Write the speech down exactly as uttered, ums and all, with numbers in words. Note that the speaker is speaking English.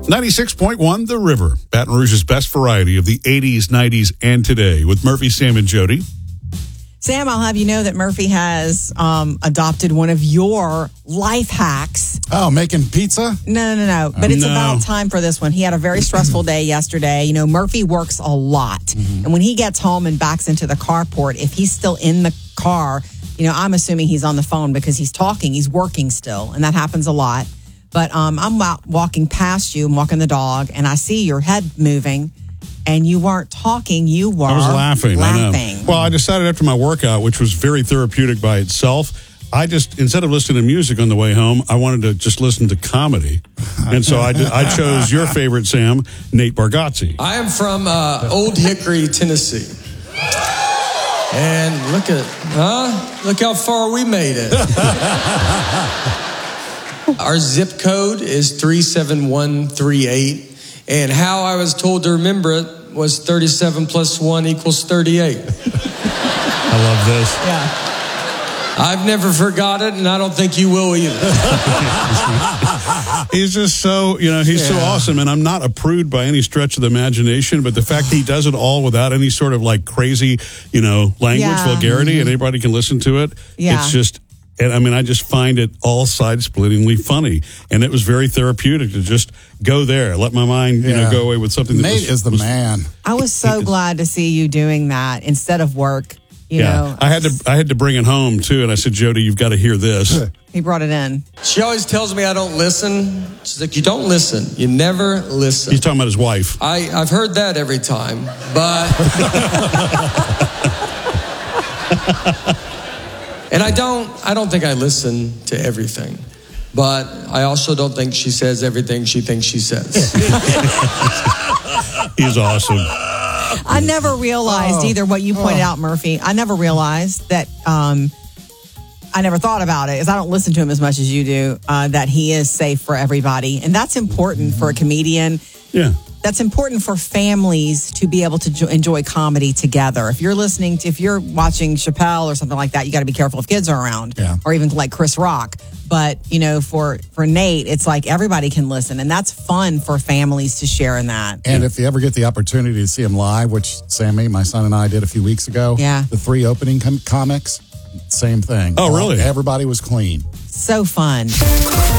ninety-six point one The River, Baton Rouge's best variety of the eighties, nineties, and today with Murphy, Sam, and Jody. Sam, I'll have you know that Murphy has um, adopted one of your life hacks. Oh, making pizza? No, no, no. But it's No. about time for this one. He had a very stressful day yesterday. You know, Murphy works a lot. Mm-hmm. And when he gets home and backs into the carport, if he's still in the car, you know, I'm assuming he's on the phone because he's talking. He's working still. And that happens a lot. But um, I'm out walking past you. I'm walking the dog. And I see your head moving. And you weren't talking, you were I was laughing. laughing. I know. Well, I decided after my workout, which was very therapeutic by itself, I just, instead of listening to music on the way home, I wanted to just listen to comedy. And so I, did, I chose your favorite, Sam, Nate Bargatze. I am from uh, Old Hickory, Tennessee. And look at, huh? Look how far we made it. Our zip code is three seven one three eight. And how I was told to remember it was thirty-seven plus one equals thirty-eight. I love this. Yeah. I've never forgot it, and I don't think you will either. He's just so, you know, he's Yeah. so awesome. And I'm not a prude by any stretch of the imagination, but the fact he does it all without any sort of like crazy, you know, language, Yeah. vulgarity, and anybody can listen to it. Yeah. It's just, and I mean, I just find it all side-splittingly funny. And it was very therapeutic to just go there, let my mind, you Yeah. know, go away with something that Nate was, is the was- man. I was so glad to see you doing that instead of work. You Yeah, know, I had to I had to bring it home too, and I said, Jody, you've got to hear this. he brought it in. She always tells me I don't listen. She's like, you don't listen. You never listen. He's talking about his wife. I, I've heard that every time, but... And I don't, I don't think I listen to everything. But I also don't think she says everything she thinks she says. He's awesome. I never realized Oh. either what you pointed Oh. out, Murphy. I never realized that. Um, I never thought about it, as I don't listen to him as much as you do. Uh, that he is safe for everybody, and that's important for a comedian. Yeah. That's important for families to be able to jo- enjoy comedy together. If you're listening to, if you're watching Chappelle or something like that, you got to be careful if kids are around, Yeah. or even like Chris Rock. But you know, for for Nate, it's like everybody can listen, and that's fun for families to share in that. And if you ever get the opportunity to see him live, which Sammy, my son, and I did a few weeks ago, Yeah. the three opening com- comics, same thing. Oh, really? Everybody was clean. So fun.